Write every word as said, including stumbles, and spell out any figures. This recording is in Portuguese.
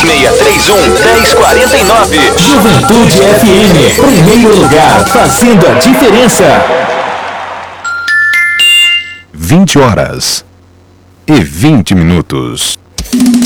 seis três um, dez quarenta e nove. Juventude F M, primeiro lugar, fazendo a diferença. vinte horas e vinte minutos.